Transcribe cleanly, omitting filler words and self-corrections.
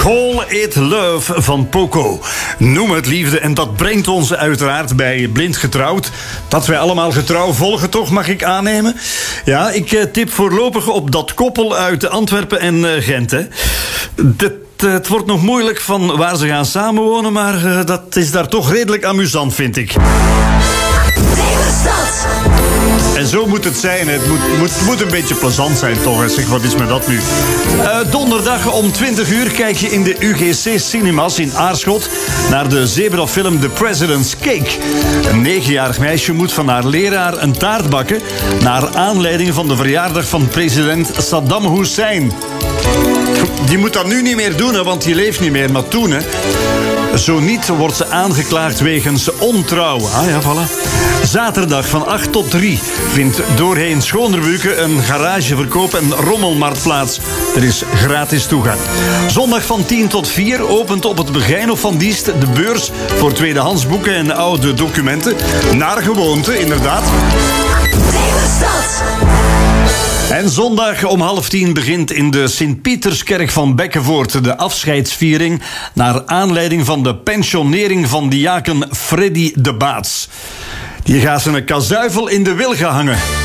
Call It Love van Poco. Noem het liefde en dat brengt ons uiteraard bij Blind Getrouwd. Dat wij allemaal getrouw volgen toch, mag ik aannemen? Ja, ik tip voorlopig op dat koppel uit Antwerpen en Gent. Hè. Het wordt nog moeilijk van waar ze gaan samenwonen, maar dat is daar toch redelijk amusant, vind ik. En zo moet het zijn. Het moet een beetje plezant zijn, toch? Zeg, wat is met dat nu? Donderdag om 20 uur kijk je in de UGC Cinemas in Aarschot naar de zebrafilm The President's Cake. Een 9-jarig meisje moet van haar leraar een taart bakken naar aanleiding van de verjaardag van president Saddam Hussein. Die moet dat nu niet meer doen, hè, want die leeft niet meer, maar toen, hè. Zo niet wordt ze aangeklaagd wegens ontrouw. Ah ja, voilà. Zaterdag van 8 tot 3 vindt doorheen Schoonderbuken een garageverkoop en rommelmarkt plaats. Er is gratis toegang. Zondag van 10 tot 4 opent op het Begijnhof van Diest de beurs voor tweedehands boeken en oude documenten. Naar gewoonte, inderdaad. En zondag om 9:30 begint in de Sint-Pieterskerk van Bekkenvoort de afscheidsviering naar aanleiding van de pensionering van diaken Freddy de Baats. Die gaat zijn kazuivel in de wilgen hangen.